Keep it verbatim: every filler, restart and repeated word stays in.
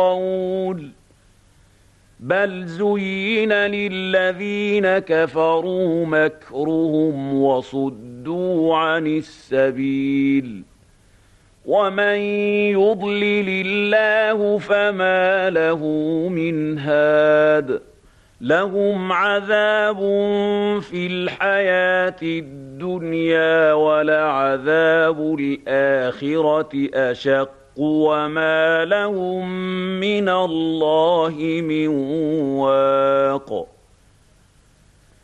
يَرَوْنَ بَلْ زُيِّنَ لِلَّذِينَ كَفَرُوا مَكْرُهُمْ وَصُدُّوا عَنِ السَّبِيلِ وَمَن يُضْلِلِ اللَّهُ فَمَا لَهُ مِنْ هَادٍ لَهُمْ عَذَابٌ فِي الْحَيَاةِ الدُّنْيَا وَلَعَذَابُ الْآخِرَةِ أَشَقُّ وَمَا لَهُم مِّنَ اللَّهِ مِن وَاقٍ